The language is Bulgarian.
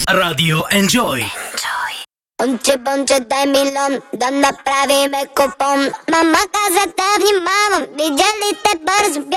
Radio Enjoy. Бонче, дай милион, да направиме купон. Мама каза да внимавам, видя ли те бързо